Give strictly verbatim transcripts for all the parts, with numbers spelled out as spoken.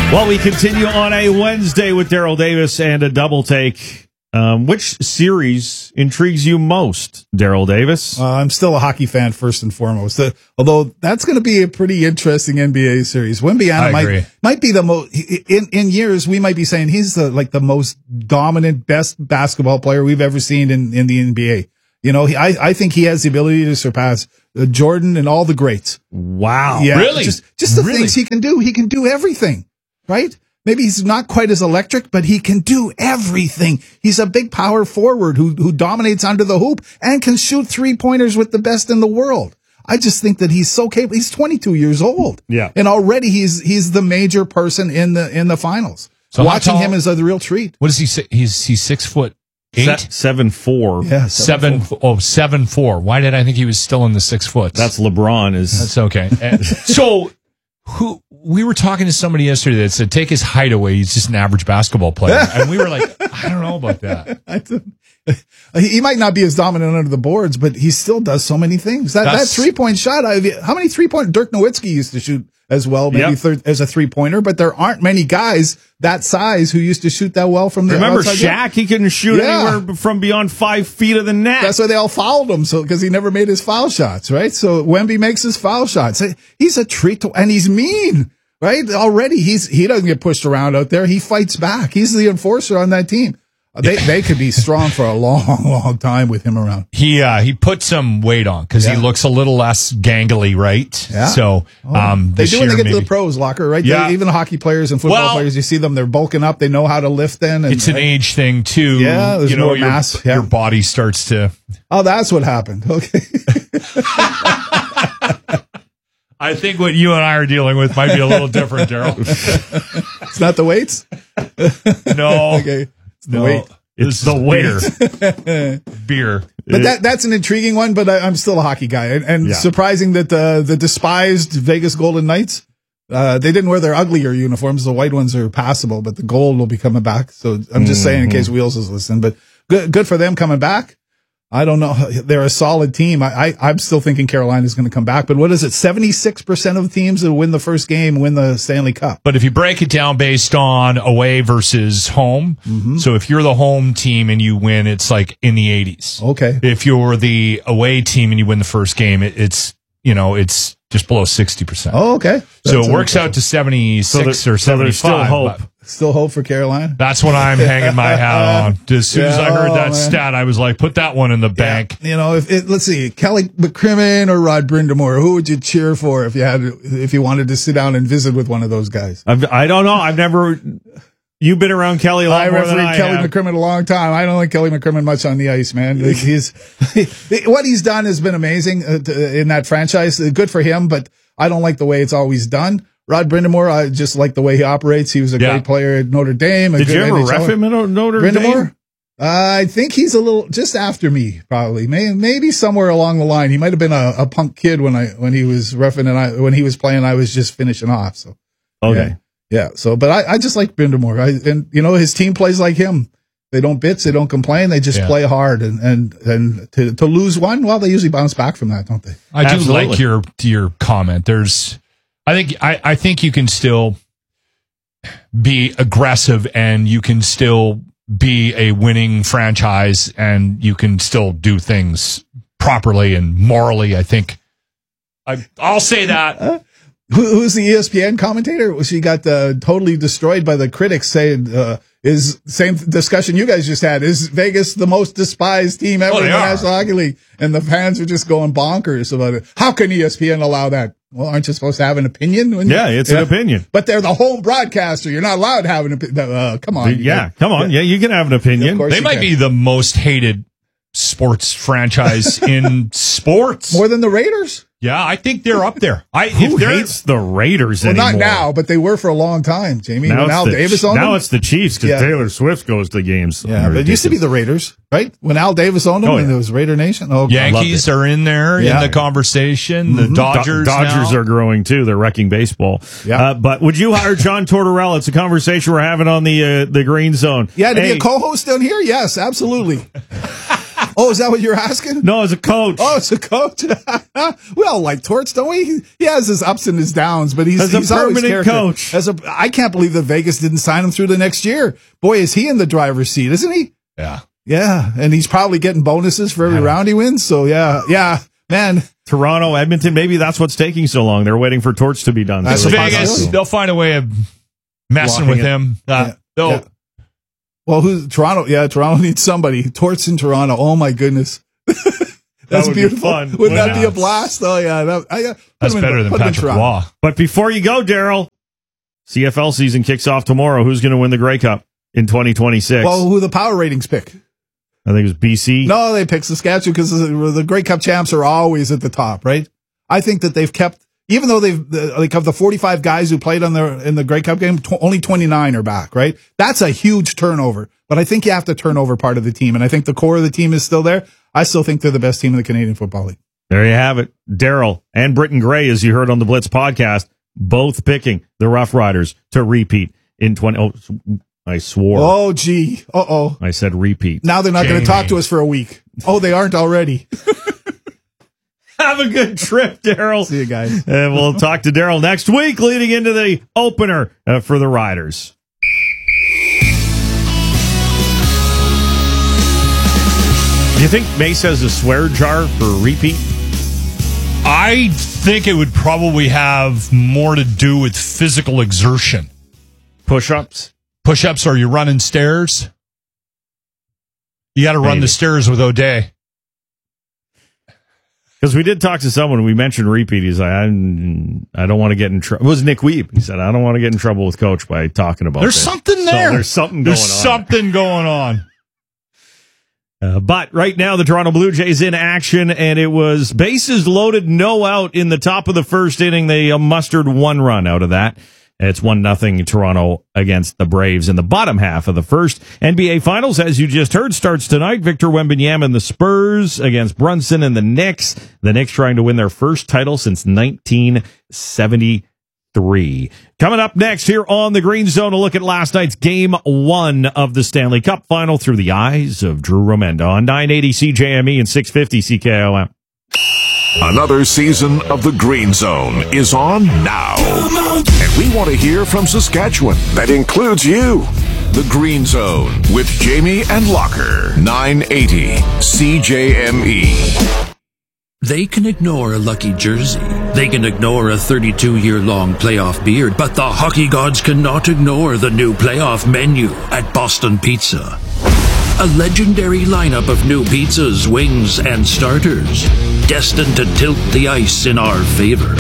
Well, we continue on a Wednesday with Daryl Davis and a double take. Um, which series intrigues you most, Daryl Davis? Uh, I'm still a hockey fan first and foremost. Uh, although that's going to be a pretty interesting N B A series. Wembanyama might might be the most in in years. We might be saying he's the like the most dominant, best basketball player we've ever seen in in the N B A. You know, he, I I think he has the ability to surpass uh, Jordan and all the greats. Wow, yeah, really? Just just the really? things he can do. He can do everything, right? Maybe he's not quite as electric, but he can do everything. He's a big power forward who who dominates under the hoop and can shoot three-pointers with the best in the world. I just think that he's so capable. He's twenty-two years old. Yeah. And already he's he's the major person in the in the finals. So watching tall, him is a real treat. What is he say? He's he's six foot eight? Se- seven four. Yeah, seven, seven oh, seven four. Why did I think he was still in the six foot? That's LeBron is That's okay. And so who we were talking to somebody yesterday that said take his height away, he's just an average basketball player. And we were like, I don't know about that. I don't, he might not be as dominant under the boards, but he still does so many things. That That's, that three point shot, I, how many three point Dirk Nowitzki used to shoot as well, maybe Yep. third, as a three pointer, but there aren't many guys that size who used to shoot that well from the Remember outside Shaq? game. He couldn't shoot Yeah. anywhere from beyond five feet of the net. That's why they all fouled him, so because he never made his foul shots, right? So Wemby makes his foul shots. He's a treat to, and he's mean, right? Already he's he doesn't get pushed around out there. He fights back. He's the enforcer on that team. They they could be strong for a long, long time with him around. He uh, he put some weight on because Yeah. he looks a little less gangly, right? Yeah. So um, They this do when year they get to maybe- the pros locker, right? Yeah. They, even hockey players and football Well- players, you see them, they're bulking up. They know how to lift then. And, It's an age thing too. Yeah, there's you know, more your, mass, yeah. your body starts to. Oh, that's what happened. Okay. I think what you and I are dealing with might be a little different, Daryl. It's not the weights? No, Okay. It's the no, weight. It's This the is weight. beer. beer. But that that's an intriguing one, but I, I'm still a hockey guy. And, and Yeah. surprising that uh, the despised Vegas Golden Knights, uh, they didn't wear their uglier uniforms. The white ones are passable, but the gold will be coming back. So I'm just saying in case Wheels is listening, but good, good for them coming back. I don't know. They're a solid team. I, I, I'm still thinking Carolina is going to come back, but what is it? seventy-six percent of the teams that win the first game win the Stanley Cup. But if you break it down based on away versus home, Mm-hmm. so if you're the home team and you win, it's like in the eighties. Okay. If you're the away team and you win the first game, it, it's, you know, it's just below sixty percent. Oh, okay. so That's it works out to seventy-six So there- or so there's seventy-five. still hope. but Still hope for Carolina. That's what I'm hanging my hat on. As soon as I Yeah, heard oh, that man. stat, I was like, put that one in the bank. You know, if it, let's see, Kelly McCrimmon or Rod Brindamore, who would you cheer for if you had, if you wanted to sit down and visit with one of those guys? I've, I don't know. I've never. You've been around Kelly a lot I more than refereed I Kelly have. McCrimmon a long time. I don't like Kelly McCrimmon much on the ice, man. Like, he's what he's done has been amazing uh, to, in that franchise. Uh, Good for him, but I don't like the way it's always done. Rod Brindamore, I just like the way he operates. He was a Yeah. great player at Notre Dame. A Did good you ever N H L ref him at Notre Brindamore? Dame? Uh, I think he's a little just after me, probably. Maybe, maybe somewhere along the line. He might have been a, a punk kid when I when he was reffing and I when he was playing. I was just finishing off. So Okay. yeah, yeah. So, but I, I just like Brindamore. I and you know his team plays like him. They don't bitch. They don't complain. They just Yeah. play hard. And and and to to lose one, well, they usually bounce back from that, don't they? I do Absolutely. like your your comment. There's, I think, I, I think you can still be aggressive and you can still be a winning franchise and you can still do things properly and morally. I think I, I'll say that. Who, who's the E S P N commentator? She got uh, totally destroyed by the critics saying, uh, is same discussion you guys just had. Is Vegas the most despised team ever Oh, in they the are. National Hockey League? And the fans are just going bonkers about it. How can E S P N allow that? Well, aren't you supposed to have an opinion? When Yeah, it's an opinion. But they're the home broadcaster. You're not allowed to have an opinion. Uh, come on. Yeah, come on. Yeah, you can have an opinion. Of course They you might can. be the most hated sports franchise in sports. More than the Raiders? Yeah, I think they're up there. I Who if they're- hates the Raiders Well, anymore? not now, but they were for a long time, Jamie. Now, When Al it's, the, Davis owned now them. it's the Chiefs because Yeah. Taylor Swift goes to games. Yeah, but it used to be the Raiders, right? When Al Davis owned them Oh, and yeah. it was Raider Nation. Oh, I loved Yankees it. are in there Yeah. in the conversation. The Do- Dodgers, Dodgers now. are growing too. They're wrecking baseball. Yeah. Uh, but would you hire John Tortorella? It's a conversation we're having on the uh, the Green Zone. Yeah, to Hey, be a co-host down here? Yes, absolutely. Oh, is that what you're asking? No, as a coach. Oh, it's a coach. We all like Torts, don't we? He has his ups and his downs, but he's, as a he's always permanent character. coach. As a, I can't believe that Vegas didn't sign him through the next year. Boy, is he in the driver's seat, isn't he? Yeah. Yeah, and he's probably getting bonuses for every Yeah. round he wins. So, yeah, yeah, man. Toronto, Edmonton, maybe that's what's taking so long. They're waiting for Torts to be done. That's So a they- Vegas, possibility. they'll find a way of messing Blocking with it. him. Uh, Yeah. they'll- Yeah. Well, who's Toronto? Yeah, Toronto needs somebody. Torts in Toronto. Oh, my goodness. That's would be beautiful. fun, Wouldn't wouldn't that it? be a blast? Oh, yeah. That, I, uh, put That's him in- better than put him in Patrick Toronto. Waugh. But before you go, Daryl, C F L season kicks off tomorrow. Who's going to win the Grey Cup in twenty twenty-six? Well, who the power ratings pick? I think it was B C. No, they pick Saskatchewan because the, the Grey Cup champs are always at the top, right? I think that they've kept, even though they've, the, like of the forty-five guys who played on the, in the Grey Cup game, tw- only twenty-nine are back, right? That's a huge turnover, but I think you have to turn over part of the team. And I think the core of the team is still there. I still think they're the best team in the Canadian Football League. There you have it. Daryl and Britton Gray, as you heard on the Blitz podcast, both picking the Rough Riders to repeat in twenty. Oh, I swore. Oh, gee. Uh oh. I said repeat. Now they're not going Jamie. to talk to us for a week. Oh, they aren't already. Have a good trip, Daryl. See you guys. And we'll talk to Daryl next week leading into the opener uh, for the Riders. Do you think Mace has a swear jar for repeat? I think it would probably have more to do with physical exertion. Push-ups? Push-ups, or you're running stairs. You got to run Maybe. the stairs with O'Day. Because we did talk to someone, we mentioned repeat. He's like, I, I don't want to get in trouble. It was Nick Weeb. He said, I don't want to get in trouble with Coach by talking about There's this. something So there. there's something going There's on. something going on. Uh, but right now, the Toronto Blue Jays in action, and it was bases loaded, no out in the top of the first inning. They uh, mustered one run out of that. It's one nothing Toronto against the Braves in the bottom half of the first. N B A Finals, as you just heard, starts tonight. Victor Wembanyama and the Spurs against Brunson and the Knicks. The Knicks trying to win their first title since nineteen seventy-three. Coming up next here on the Green Zone, a look at last night's game one of the Stanley Cup Final through the eyes of Drew Romendo on nine eighty C J M E and six fifty C K O M. Another season of the Green Zone is on now. And we want to hear from Saskatchewan. That includes you. The Green Zone with Jamie and Locker. nine eighty C J M E. They can ignore a lucky jersey. They can ignore a thirty-two-year-long playoff beard, but the hockey gods cannot ignore the new playoff menu at Boston Pizza. A legendary lineup of new pizzas, wings, and starters, destined to tilt the ice in our favor.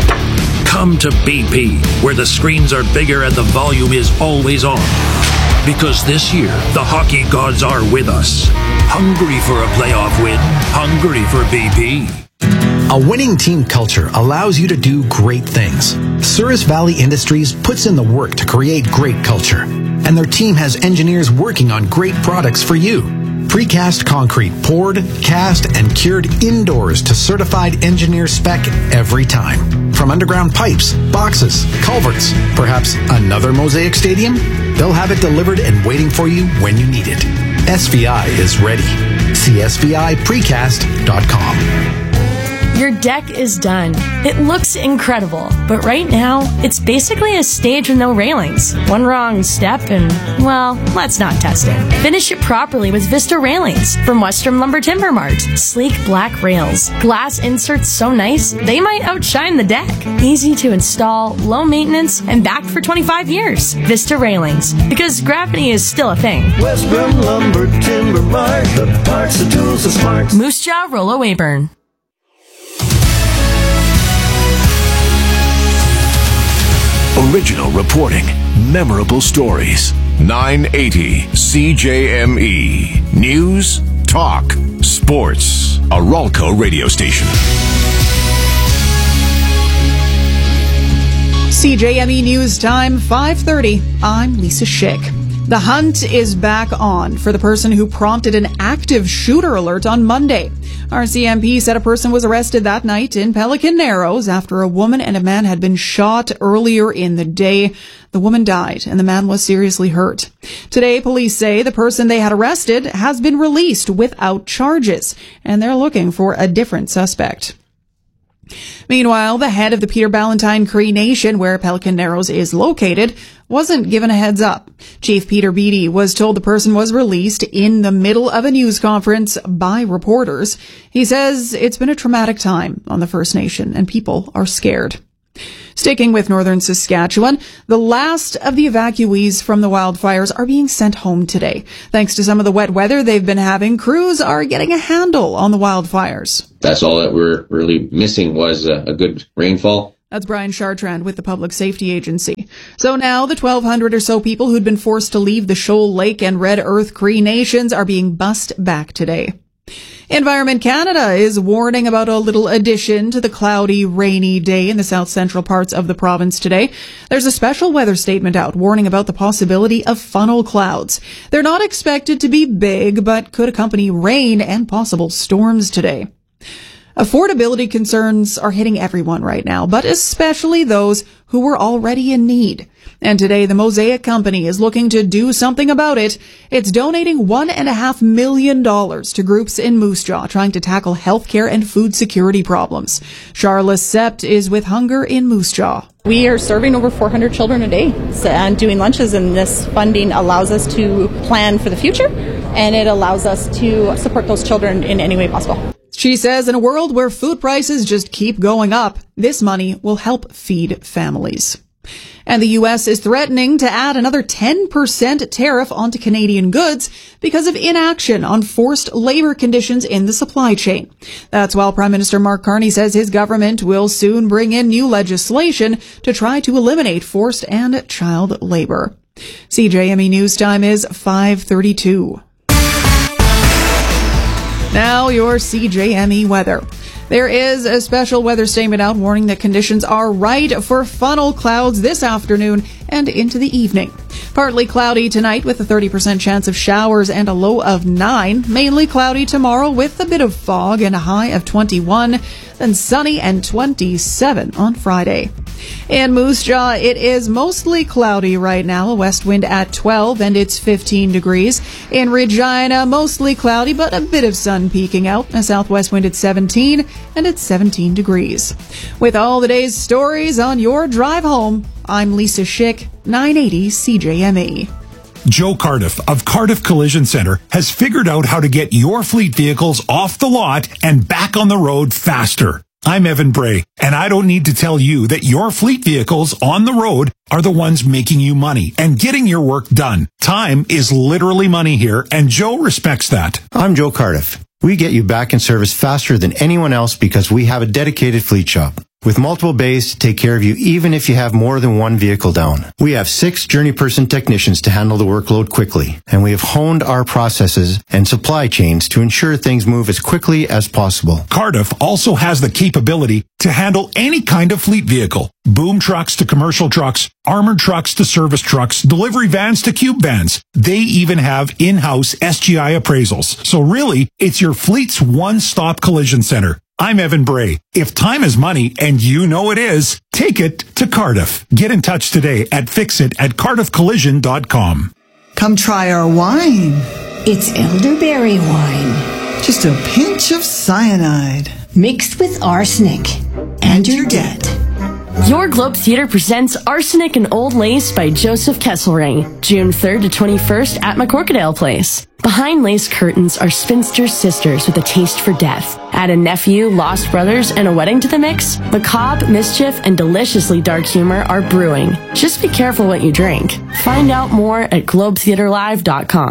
Come to B P, where the screens are bigger and the volume is always on. Because this year, the hockey gods are with us. Hungry for a playoff win, hungry for B P. A winning team culture allows you to do great things. Souris Valley Industries puts in the work to create great culture, and their team has engineers working on great products for you. Precast concrete poured, cast, and cured indoors to certified engineer spec every time. From underground pipes, boxes, culverts, perhaps another Mosaic Stadium? They'll have it delivered and waiting for you when you need it. S V I is ready. See S V I precast dot com. Your deck is done. It looks incredible, but right now, it's basically a stage with no railings. One wrong step and, well, let's not test it. Finish it properly with Vista Railings from Western Lumber Timber Mart. Sleek black rails. Glass inserts so nice, they might outshine the deck. Easy to install, low maintenance, and backed for twenty-five years. Vista Railings, because gravity is still a thing. Western Lumber Timber Mart, the parts, the tools, the smarts. Moose Jaw Rollo Weyburn. Original reporting, memorable stories. nine eighty C J M E. News, talk, sports. A Ralco radio station. C J M E News Time, five thirty. I'm Lisa Schick. The hunt is back on for the person who prompted an active shooter alert on Monday. R C M P said a person was arrested that night in Pelican Narrows after a woman and a man had been shot earlier in the day. The woman died and the man was seriously hurt. Today, police say the person they had arrested has been released without charges, and they're looking for a different suspect. Meanwhile, the head of the Peter Ballantine Cree Nation, where Pelican Narrows is located, wasn't given a heads up. Chief Peter Beattie was told the person was released in the middle of a news conference by reporters. He says it's been a traumatic time on the First Nation and people are scared. Sticking with northern Saskatchewan, the last of the evacuees from the wildfires are being sent home today. Thanks to some of the wet weather they've been having, crews are getting a handle on the wildfires. That's all that we're really missing was a, a good rainfall. That's Brian Chartrand with the Public Safety Agency. So now the twelve hundred or so people who'd been forced to leave the Shoal Lake and Red Earth Cree Nations are being bussed back today. Environment Canada is warning about a little addition to the cloudy, rainy day in the south central parts of the province today. There's a special weather statement out warning about the possibility of funnel clouds. They're not expected to be big, but could accompany rain and possible storms today. Affordability concerns are hitting everyone right now, but especially those who were already in need. And today, the Mosaic Company is looking to do something about it. It's donating one and a half million dollars to groups in Moose Jaw trying to tackle healthcare and food security problems. Charla Sept is with Hunger in Moose Jaw. We are serving over four hundred children a day and doing lunches, and this funding allows us to plan for the future, and it allows us to support those children in any way possible. She says in a world where food prices just keep going up, this money will help feed families. And the U S is threatening to add another ten percent tariff onto Canadian goods because of inaction on forced labor conditions in the supply chain. That's while Prime Minister Mark Carney says his government will soon bring in new legislation to try to eliminate forced and child labor. C J M E News Time is five thirty-two. Now your C J M E weather. There is a special weather statement out warning that conditions are right for funnel clouds this afternoon and into the evening. Partly cloudy tonight with a thirty percent chance of showers and a low of nine. Mainly cloudy tomorrow with a bit of fog and a high of twenty-one. Then sunny and twenty-seven on Friday. In Moose Jaw, it is mostly cloudy right now, a west wind at twelve and it's fifteen degrees. In Regina, mostly cloudy but a bit of sun peeking out, a southwest wind at seventeen and it's seventeen degrees. With all the day's stories on your drive home, I'm Lisa Schick, nine eighty C J M E. Joe Cardiff of Cardiff Collision Center has figured out how to get your fleet vehicles off the lot and back on the road faster. I'm Evan Bray, and I don't need to tell you that your fleet vehicles on the road are the ones making you money and getting your work done. Time is literally money here, and Joe respects that. I'm Joe Cardiff. We get you back in service faster than anyone else because we have a dedicated fleet shop with multiple bays to take care of you even if you have more than one vehicle down. We have six Journey Person technicians to handle the workload quickly, and we have honed our processes and supply chains to ensure things move as quickly as possible. Cardiff also has the capability to handle any kind of fleet vehicle. Boom trucks to commercial trucks, armored trucks to service trucks, delivery vans to cube vans. They even have in-house S G I appraisals. So really, it's your fleet's one-stop collision center. I'm Evan Bray. If time is money, and you know it is, take it to Cardiff. Get in touch today at fixit at cardiff collision dot com. Come try our wine. It's elderberry wine. Just a pinch of cyanide. Mixed with arsenic. And you're dead. Your Globe Theater presents Arsenic and Old Lace by Joseph Kesselring, June third to twenty-first at McCorkadale Place. Behind lace curtains are spinster sisters with a taste for death. Add a nephew, lost brothers, and a wedding to the mix. Macabre, mischief, and deliciously dark humor are brewing. Just be careful what you drink. Find out more at globe theater live dot com.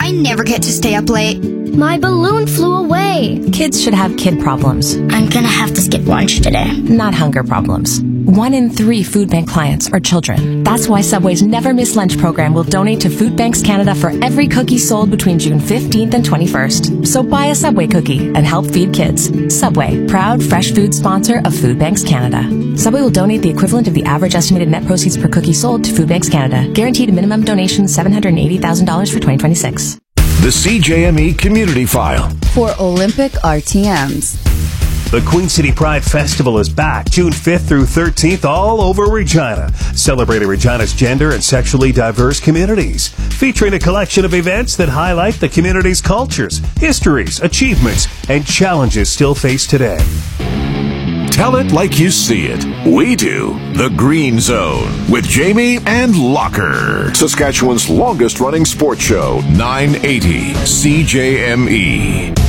I never get to stay up late. My balloon flew away. Kids should have kid problems. I'm gonna have to skip lunch today. Not hunger problems. One in three food bank clients are children. That's why Subway's Never Miss Lunch program will donate to Food Banks Canada for every cookie sold between June fifteenth and twenty-first. So buy a Subway cookie and help feed kids. Subway, proud fresh food sponsor of Food Banks Canada. Subway will donate the equivalent of the average estimated net proceeds per cookie sold to Food Banks Canada. Guaranteed minimum donation seven hundred eighty thousand dollars for twenty twenty-six. The C J M E Community File. For Olympic R T Ms. The Queen City Pride Festival is back June fifth through thirteenth all over Regina, celebrating Regina's gender and sexually diverse communities, featuring a collection of events that highlight the community's cultures, histories, achievements, and challenges still faced today. Tell it like you see it. We do. The Green Zone with Jamie and Locker. Saskatchewan's longest running sports show, nine eighty C J M E.